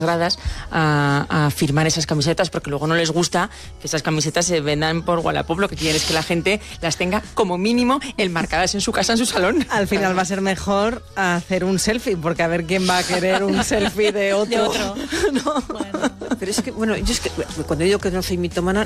gradas a firmar esas camisetas, porque luego no les gusta que esas camisetas se vendan por Wallapop. Lo que quieren es que la gente las tenga como mínimo enmarcadas en su casa, en su salón. Al final va a ser mejor hacer un selfie, porque a ver quién va a querer un selfie de otro. De otro. No. Bueno. Pero es que, bueno, yo es que cuando digo que no soy mitómana,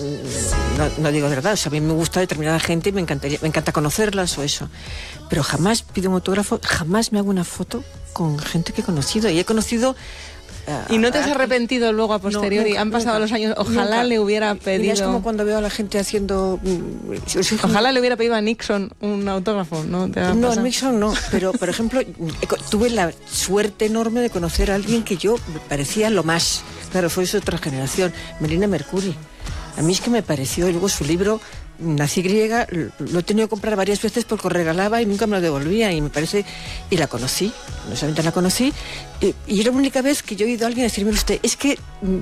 no digo de verdad. O sea, a mí me gusta determinada gente y me encanta conocerlas o eso. Pero jamás pido un autógrafo, jamás me hago una foto con gente que he conocido. Y he conocido... ¿Y no te has arrepentido luego a posteriori? No, nunca, han pasado los años. Ojalá nunca. le hubiera pedido... Mira, es como cuando veo a la gente haciendo... Ojalá le hubiera pedido a Nixon un autógrafo, ¿no? No, a Nixon no, pero por ejemplo, tuve la suerte enorme de conocer a alguien que yo me parecía lo más. Claro, fue de otra generación, Melina Mercuri. A mí es que me pareció, y luego su libro... Nací griega, lo he tenido que comprar varias veces porque lo regalaba y nunca me lo devolvía, y me parece, y la conocí, no solamente la conocí, y era la única vez que yo he oído a alguien decirme, usted, es que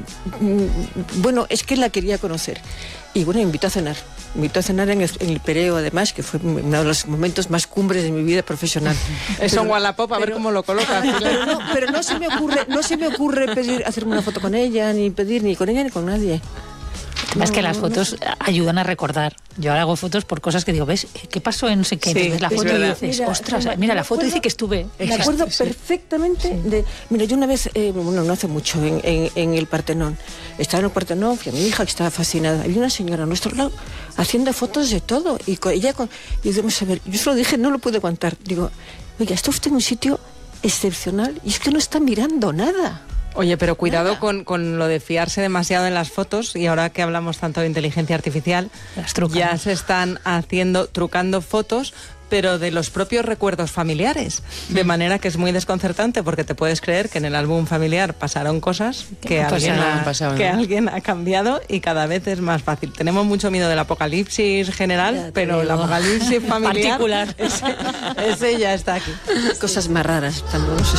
bueno, es que la quería conocer, y bueno, me invitó a cenar en el Pireo, además, que fue uno de los momentos más cumbres de mi vida profesional. Eso en Wallapop, a ver cómo lo colocas. Pero no se me ocurre pedir, hacerme una foto con ella, ni pedir ni con ella ni con nadie. Es que las fotos ayudan a recordar. Yo ahora hago fotos por cosas que digo, ¿ves? ¿Qué pasó en sé qué? Sí, Ves la foto y dices, ostras, mira, la foto dice que estuve. Me acuerdo perfectamente de... Mira, yo una vez, bueno, no hace mucho, en el Partenón. Estaba en el Partenón, fui a mi hija que estaba fascinada. Había una señora a nuestro lado haciendo fotos de todo. Y vamos a ver, yo solo dije, no lo pude aguantar. Digo, oiga, está usted en un sitio excepcional y es que no está mirando nada. Oye, pero cuidado con lo de fiarse demasiado en las fotos, y ahora que hablamos tanto de inteligencia artificial, ya se están trucando fotos, pero de los propios recuerdos familiares, de manera que es muy desconcertante, porque te puedes creer que en el álbum familiar pasaron cosas que alguien ha cambiado, y cada vez es más fácil. Tenemos mucho miedo del apocalipsis general, pero el apocalipsis familiar, particular, ese ya está aquí. Cosas más raras, también, no sé